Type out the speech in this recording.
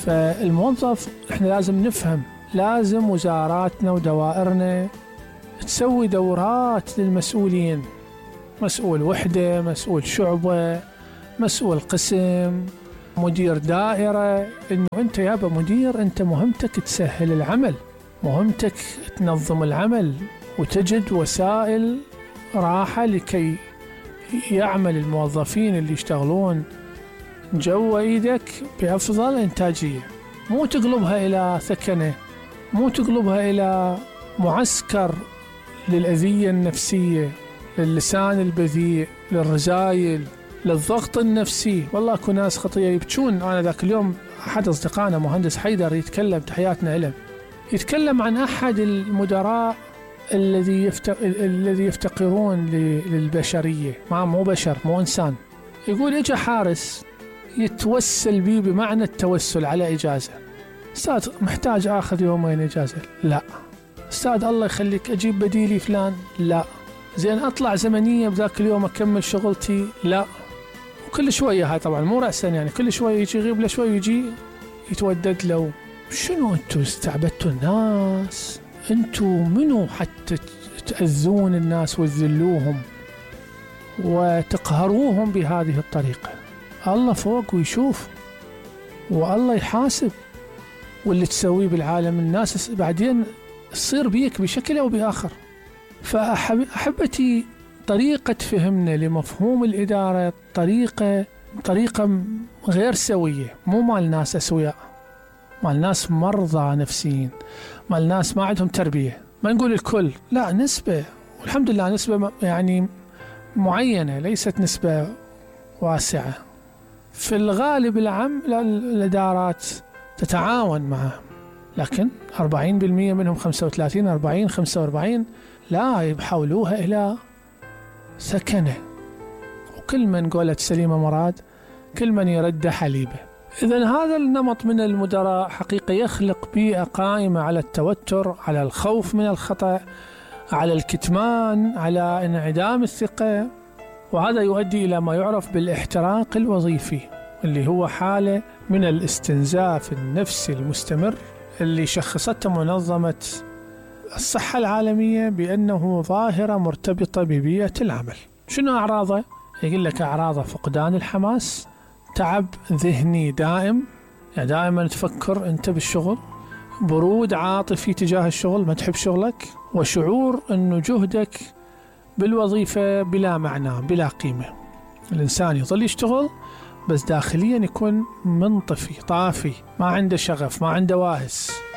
فالموظف احنا لازم نفهم، لازم وزاراتنا ودوائرنا تسوي دورات للمسؤولين، مسؤول وحدة، مسؤول شعبة، مسؤول قسم، مدير دائرة، إنه أنت يابا مدير، أنت مهمتك تسهل العمل، مهمتك تنظم العمل وتجد وسائل راحة لكي يعمل الموظفين اللي يشتغلون جوا إيدك بأفضل إنتاجية. مو تقلبها إلى ثكنة، مو تقلبها إلى معسكر للأذية النفسية، للسان البذيء، للرزايل، للضغط النفسي. والله أكو ناس خطية يبكون. أنا ذاك اليوم أحد أصدقائنا مهندس حيدر يتكلم، تحياتنا له، يتكلم عن أحد المدراء الذي يفتقرون للبشرية، مو بشر، مو إنسان. يقول إجا حارس يتوسل بي بمعنى التوسل على إجازة. أستاذ محتاج آخذ يومين إجازة؟ لا. أستاذ الله يخليك أجيب بديلي فلان؟ لا. زين أطلع زمنية بذاك اليوم أكمل شغلتي؟ لا. وكل شوية، هاي طبعا مو رأسا يعني، كل شوية يجي يغيب له شوي ويجي يتودد له. شنو أنتوا استعبدتوا الناس؟ أنتوا منو حتى تأذون الناس وتذلوهم وتقهروهم بهذه الطريقة؟ الله فوق ويشوف، والله يحاسب، واللي تسويه بالعالم الناس بعدين تصير بيك بشكل أو بآخر. فأحبتي طريقة فهمنا لمفهوم الإدارة طريقة غير سوية، مو مال ناس أسوياء، مال ناس مرضى نفسيين، مال ناس ما عندهم تربية. ما نقول الكل، لا، نسبة، والحمد لله نسبة يعني معينة، ليست نسبة واسعة. في الغالب العام الإدارات تتعاون معه، لكن 40% منهم 35 40 45 لا، يحولوها إلى سكنة. وكل من قولت سليمة مراد، كل من يرد حليبه. إذن هذا النمط من المدراء حقيقة يخلق بيئة قائمة على التوتر، على الخوف من الخطأ، على الكتمان، على انعدام الثقة، وهذا يؤدي إلى ما يعرف بالاحتراق الوظيفي، اللي هو حالة من الاستنزاف النفسي المستمر اللي شخصته منظمة الصحة العالمية بأنه ظاهرة مرتبطة ببيئة العمل. شنو أعراضه؟ يقول لك أعراضه فقدان الحماس، تعب ذهني دائم، يعني دائما تفكر أنت بالشغل، برود عاطفي تجاه الشغل، ما تحب شغلك، وشعور أنه جهدك بالوظيفة بلا معنى، بلا قيمة. الإنسان يظل يشتغل بس داخليا يكون منطفي، طافي، ما عنده شغف، ما عنده واهس.